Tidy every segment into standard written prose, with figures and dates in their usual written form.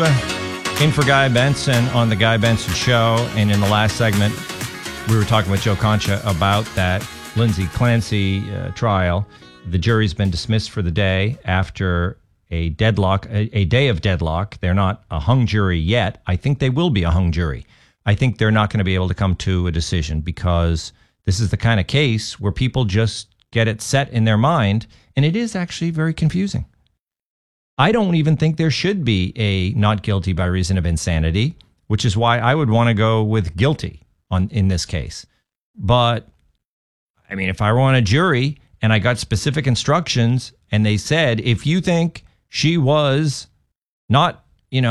In for Guy Benson on the Guy Benson Show. And in the last segment, we were talking with Joe Concha about that Lindsay Clancy trial. The jury's been dismissed for the day after a deadlock, a day of deadlock. They're not a hung jury yet. I think they will be a hung jury. I think they're not going to be able to come to a decision because this is the kind of case where people just get it set in their mind, and it is actually very confusing. I don't even think there should be a not guilty by reason of insanity, which is why I would want to go with guilty in this case. But I mean, if I were on a jury and I got specific instructions and they said, if you think she was not,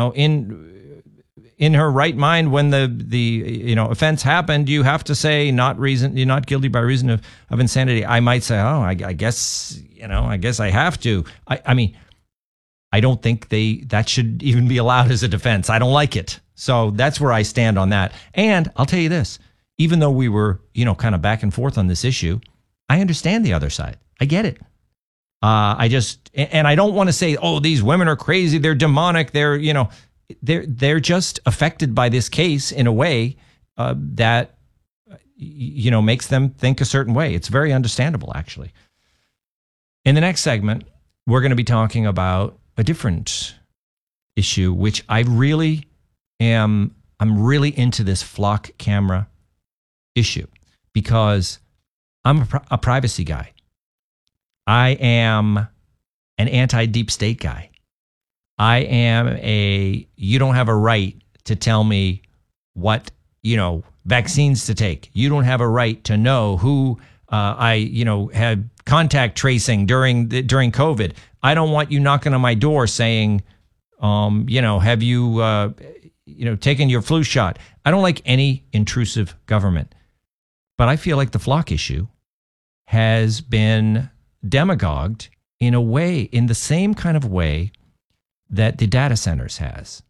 in her right mind when the offense happened, you have to say you're not guilty by reason of insanity. I might say, oh, I guess I have to. I mean, I don't think that should even be allowed as a defense. I don't like it. So that's where I stand on that. And I'll tell you this, even though we were, kind of back and forth on this issue, I understand the other side. I get it. I don't want to say, oh, these women are crazy. They're demonic. They're just affected by this case in a way that, makes them think a certain way. It's very understandable, actually. In the next segment, we're going to be talking about a different issue, which I'm really into this flock camera issue because I'm a privacy guy. I am an anti-deep state guy. I am you don't have a right to tell me what, vaccines to take. You don't have a right to know who had contact tracing during COVID. I don't want you knocking on my door saying, have you, taken your flu shot? I don't like any intrusive government. But I feel like the flock issue has been demagogued in the same kind of way that the data centers has.